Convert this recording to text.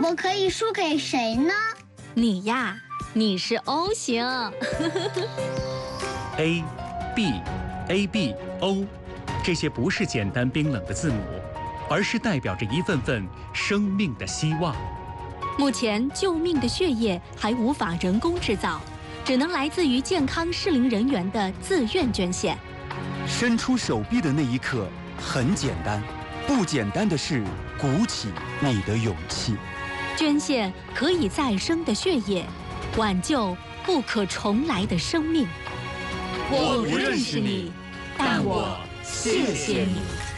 我可以输给谁呢？ 你呀，你是 O 型。 A、B、A、B、O， 这些不是简单冰冷的字母，而是代表着一份份生命的希望。 目前救命的血液还无法人工制造，只能来自于健康适龄人员的自愿捐献。 伸出手臂的那一刻很简单，不简单的是鼓起你的勇气。 捐献可以再生的血液，挽救不可重来的生命。 我不认识你，但我谢谢你。